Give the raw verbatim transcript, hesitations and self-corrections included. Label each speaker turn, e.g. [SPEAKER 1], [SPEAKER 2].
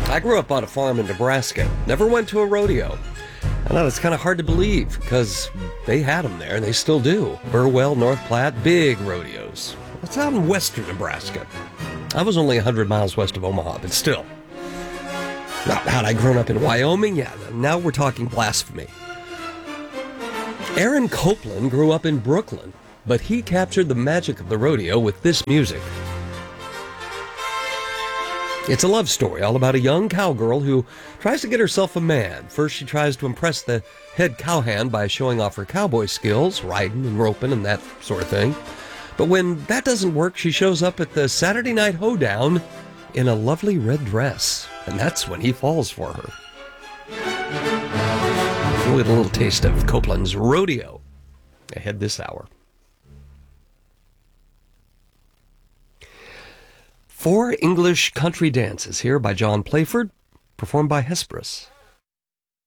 [SPEAKER 1] I grew up on a farm in Nebraska. Never went to a rodeo. I know it's kind of hard to believe because they had them there and they still do. Burwell, North Platte, big rodeos. It's out in western Nebraska. I was only one hundred miles west of Omaha, but still. Now, had I grown up in Wyoming? Yeah, now we're talking blasphemy. Aaron Copland grew up in Brooklyn, but he captured the magic of the rodeo with this music. It's a love story all about a young cowgirl who tries to get herself a man. First, she tries to impress the head cowhand by showing off her cowboy skills, riding and roping and that sort of thing. But when that doesn't work, she shows up at the Saturday Night Hoedown in a lovely red dress. And that's when he falls for her. We'll get a little taste of Copland's rodeo ahead this hour. Four English country dances here by John Playford, performed by Hesperus.